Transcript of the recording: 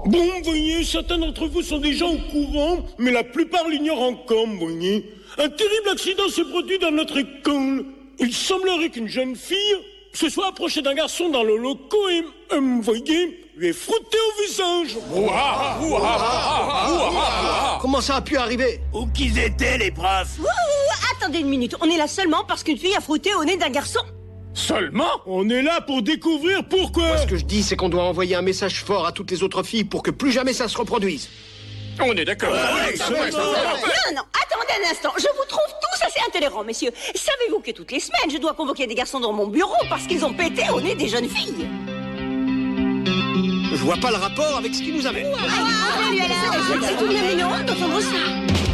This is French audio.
Bon, voyez, certains d'entre vous sont déjà au courant, mais la plupart l'ignorent encore, voyez. Un terrible accident s'est produit dans notre école. Il semblerait qu'une jeune fille se soit approchée d'un garçon dans le locaux et, voyez, lui ait frotté au visage. Comment ça a pu arriver? Où qu'ils étaient, les profs? Attendez une minute, on est là seulement parce qu'une fille a frotté au nez d'un garçon. Seulement? On est là pour découvrir pourquoi. Moi, ce que je dis, c'est qu'on doit envoyer un message fort à toutes les autres filles pour que plus jamais ça se reproduise. On est d'accord. Non, attendez un instant, je vous trouve tous assez intolérants, messieurs. Savez-vous que toutes les semaines, je dois convoquer des garçons dans mon bureau parce qu'ils ont pété au nez des jeunes filles? Je vois pas le rapport avec ce qui nous amène. C'est tout de même ignorant d'entendre ça.